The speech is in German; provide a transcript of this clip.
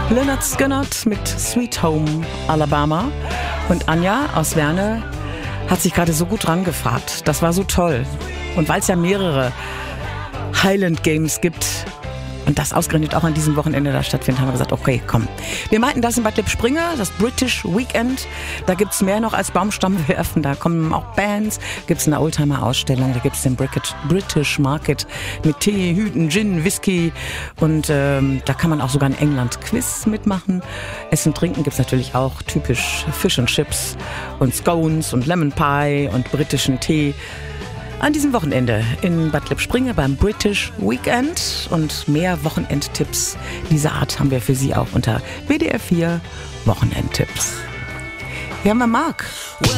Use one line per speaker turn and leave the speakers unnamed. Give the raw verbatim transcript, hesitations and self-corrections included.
Lynyrd Skynyrd mit Sweet Home Alabama. Und Anja aus Werne hat sich gerade so gut dran gefragt. Das war so toll. Und weil es ja mehrere Highland Games gibt und das ausgerechnet auch an diesem Wochenende da stattfindet, haben wir gesagt, okay, komm. Wir meinten das in Bad Lippspringe, das British Weekend. Da gibt es mehr noch als Baumstamm werfen. Da kommen auch Bands, gibt es eine Oldtimer-Ausstellung, da gibt es den British Market mit Tee, Hüten, Gin, Whisky. Und ähm, da kann man auch sogar ein England-Quiz mitmachen. Essen, Trinken gibt es natürlich auch, typisch Fish and Chips und Scones und Lemon Pie und britischen Tee. An diesem Wochenende in Bad Lippspringe beim British Weekend. Und mehr Wochenendtipps dieser Art haben wir für Sie auch unter W D R vier Wochenendtipps. Hier haben wir Marc.